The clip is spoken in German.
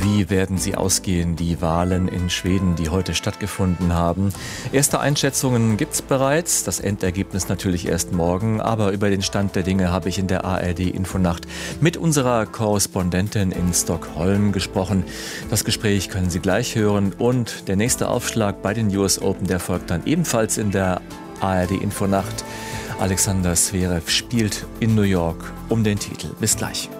Wie werden sie ausgehen, die Wahlen in Schweden, die heute stattgefunden haben? Erste Einschätzungen gibt's bereits, das Endergebnis natürlich erst morgen, aber über den Stand der Dinge habe ich in der ARD-Infonacht mit unserer Korrespondentin in Stockholm gesprochen. Das Gespräch können Sie gleich hören und der nächste Aufschlag bei den US Open, der folgt dann ebenfalls in der ARD-Infonacht. Alexander Zverev spielt in New York um den Titel. Bis gleich.